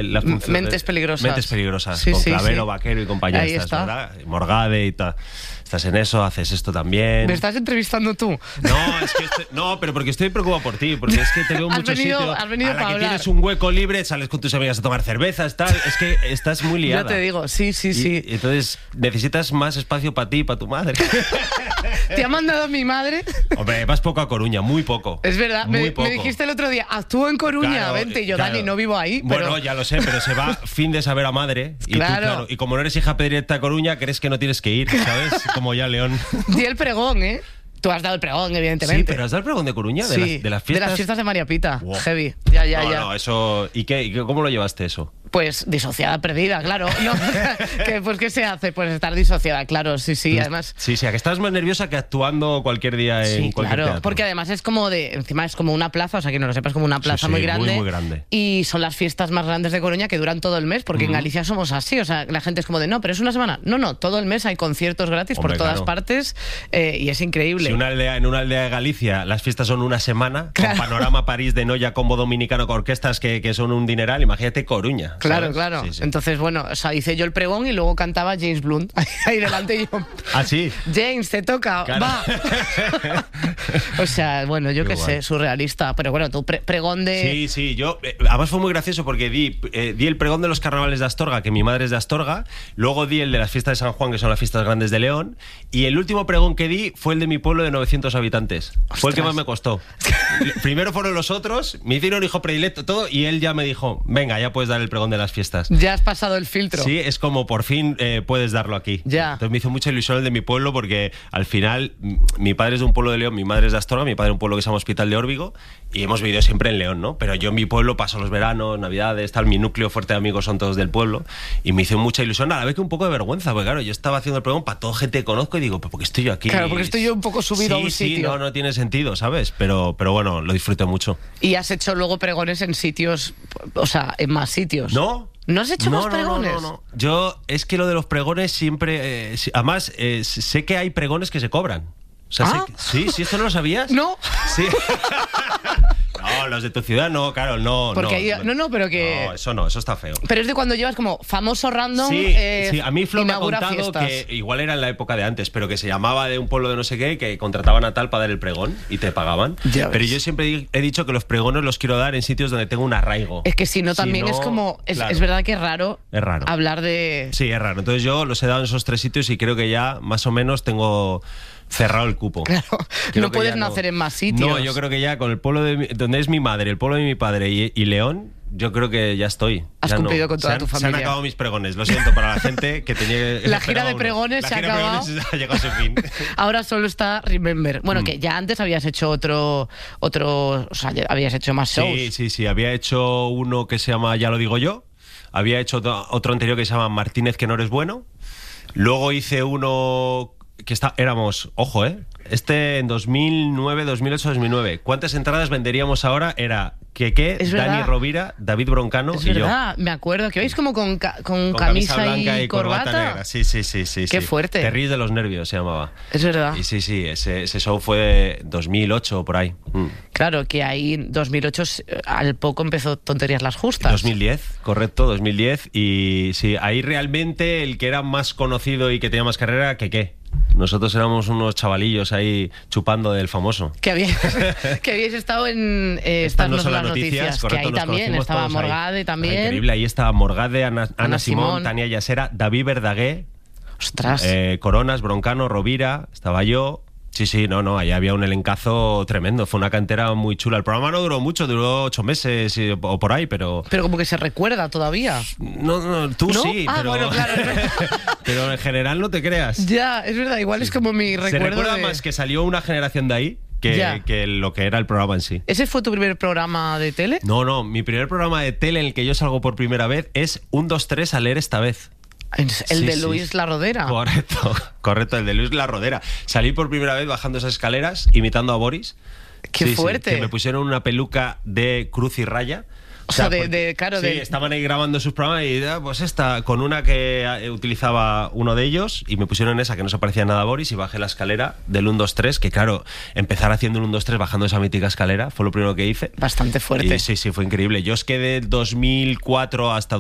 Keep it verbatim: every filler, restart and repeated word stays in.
la función, Mentes peligrosas. Mentes peligrosas, sí, con sí, Clavero, sí. Vaquero y compañía. Ahí Estás, está. ¿verdad? Morgade y tal. Estás en eso, haces esto también. ¿Me estás entrevistando tú? No, es que estoy, no, pero porque estoy preocupado por ti, porque es que te veo en Has muchos venido- sitios. has venido a la para que hablar. tienes un hueco libre, sales con tus amigas a tomar cervezas, tal. Es que estás muy liada. Yo te digo, sí, sí, Y- sí. y entonces necesitas más espacio para ti y para tu madre. ¿Te ha mandado mi madre? Hombre, vas poco a Coruña, muy poco. Es verdad, muy me, poco. me dijiste el otro día, actúo en Coruña, Claro, vente. Y yo, claro. Dani, no vivo ahí. Bueno, pero... ya lo sé, pero se va fin de saber a madre. Y Claro. tú, claro. Y como no eres hija predilecta de Coruña, crees que no tienes que ir, ¿sabes? Como ya León. Di el pregón, ¿eh? Tú has dado el pregón, evidentemente. Sí, pero has dado el pregón de Coruña, de, Sí, las, de las fiestas. De las fiestas de María Pita. Wow. Heavy. Ya, ya, no, ya. no, eso. ¿Y qué, y qué- cómo lo llevaste eso? Pues disociada perdida, claro. No, que, pues, ¿qué se hace? Pues estar disociada, claro, sí, sí. Además. Sí, sí, a que estás más nerviosa que actuando cualquier día en Sí, cualquier claro, teatro. porque además es como de, encima es como una plaza, o sea que no lo sepas, como una plaza sí, muy muy, grande. muy grande. Y son las fiestas más grandes de Coruña que duran todo el mes, porque en Galicia somos así, o sea, la gente es como de, no, pero es una semana. No, no, todo el mes hay conciertos gratis Hombre, por todas claro. partes eh, y es increíble. Si una aldea, en una aldea de Galicia las fiestas son una semana, Claro. con Panorama París de Noya, combo dominicano con orquestas que, que son un dineral, imagínate Coruña. Claro, ¿sabes? claro. Sí, sí. Entonces, bueno, o sea, hice yo el pregón y luego cantaba James Blunt ahí delante y yo, Ah, sí. James, te toca, Claro. va. O sea, bueno, yo Qué qué guay. sé, surrealista. Pero bueno, tu pre- pregón de... Sí, sí, yo. eh, además fue muy gracioso porque di, eh, di el pregón de los carnavales de Astorga, que mi madre es de Astorga. Luego di el de las fiestas de San Juan, que son las fiestas grandes de León. Y el último pregón que di fue el de mi pueblo de novecientos habitantes. Fue el que Ostras. más me costó. Primero fueron los otros, me hicieron hijo predilecto, todo. Y él ya me dijo: venga, ya puedes dar el pregón de las fiestas. Ya has pasado el filtro. Sí, es como por fin eh, puedes darlo aquí. Ya. Entonces me hizo mucha ilusión el de mi pueblo porque al final m- mi padre es de un pueblo de León, mi madre es de Astorga, mi padre de un pueblo que se llama Hospital de Órbigo y hemos vivido siempre en León, ¿no? Pero yo en mi pueblo paso los veranos, navidades, tal, mi núcleo fuerte de amigos son todos del pueblo y me hizo mucha ilusión, a la vez que un poco de vergüenza, porque claro, yo estaba haciendo el pregón para toda gente que conozco y digo, ¿pero por qué estoy yo aquí? Claro, porque estoy yo un poco subido sí, a un sí, sitio. no, no tiene sentido, ¿sabes? Pero, pero bueno, lo disfruté mucho. Y has hecho luego pregones en sitios, o sea, en más sitios. ¿No? ¿No has hecho no, más no, pregones? No, no, no. Yo, es que lo de los pregones siempre. eh, sí, además, eh, sé que hay pregones que se cobran. O sea, Ah. sé que- sí, sí, ¿esto no lo sabías? No. Sí. No, los de tu ciudad no, claro, no. Porque no, ahí- no, no, pero que- No, eso no, eso está feo. Pero es de cuando llevas como famoso random. Sí, eh, sí, a mí Flo me ha inaugura contado fiestas. que igual era en la época de antes, pero que se llamaba de un pueblo de no sé qué, que contrataban a tal para dar el pregón y te pagaban. Ya ves. Pero yo siempre di- he dicho que los pregones los quiero dar en sitios donde tengo un arraigo. Es que si no, Si también no, es como. Es, claro. es verdad que es raro, Es raro. hablar de. Sí, es raro. Entonces yo los he dado en esos tres sitios y creo que ya más o menos tengo cerrado el cupo. Claro, Creo no que puedes ya nacer en más sitios. No, yo creo que ya con el pueblo de mi- donde es mi madre, el pueblo de mi padre y, y León, yo creo que ya estoy. Has Ya no. cumplido con toda Se han- tu Se han familia. acabado mis pregones, lo siento para la gente que tenía. La gira de esperaba uno. pregones La se ha gira de acabado. pregones ha llegado a su fin. Ahora solo está Remember. Mm. Bueno, que ya antes habías hecho otro. otro o sea, ya habías hecho más shows. Sí, sí, sí. Había hecho uno que se llama Ya lo digo yo. Había hecho otro otro anterior que se llama Martínez que no eres bueno. Luego hice uno que está, éramos, ojo, ¿eh? Este en dos mil nueve, dos mil ocho, dos mil nueve. ¿Cuántas entradas venderíamos ahora? Era Keke, Es Dani verdad. Rovira, David Broncano Es y yo. verdad, me acuerdo que vais como con, ca- con, Con camisa, blanca y, corbata. negra. Sí, sí, sí, sí. Qué sí. fuerte. Te ríes de los nervios, se llamaba. Es verdad. Y sí, sí, ese, ese show fue de dos mil ocho por ahí. Mm. Claro, que ahí en dos mil ocho eh, al poco empezó Tonterías las Justas. dos mil diez, correcto, dos mil diez. Y sí, ahí realmente el que era más conocido y que tenía más carrera era Keke. Nosotros éramos unos chavalillos ahí chupando del famoso. Que habíais, que habíais estado en eh, Estas Estas no son las noticias, correcto, que ahí nos también conocimos estaba todos ahí. Morgade también. Ah, increíble, ahí estaba Morgade, Ana, Ana, Ana Simón, Simón. Tania Yasera, David Verdaguer, Ostras. eh, Coronas, Broncano, Rovira, estaba yo. Sí, sí, no, no, ahí había un elencazo tremendo, fue una cantera muy chula. El programa no duró mucho, duró ocho meses y- o por ahí, pero... Pero como que se recuerda todavía. No, no, tú ¿No? sí, Ah, pero... bueno, claro, es verdad. pero en general no te creas. Ya, es verdad, igual es como mi Se recuerdo recuerda de- más que salió una generación de ahí que, Ya. que lo que era el programa en sí. ¿Ese fue tu primer programa de tele? No, no, mi primer programa de tele en el que yo salgo por primera vez es un, dos, tres a leer esta vez. El Sí, de sí. Luis La Rodera. Correcto, correcto, el de Luis La Rodera. Salí por primera vez bajando esas escaleras, imitando a Boris. Qué Sí, sí, fuerte. que me pusieron una peluca de cruz y raya. O sea, de- porque- de- claro, sí, de- estaban ahí grabando sus programas y ah, pues esta, con una que eh, utilizaba uno de ellos y me pusieron esa que no se parecía nada a Boris y bajé la escalera del uno, dos, tres, que claro, empezar haciendo un uno, dos, tres bajando esa mítica escalera fue lo primero que hice. Bastante fuerte. Y sí, sí, fue increíble. Yo es que del dos mil cuatro hasta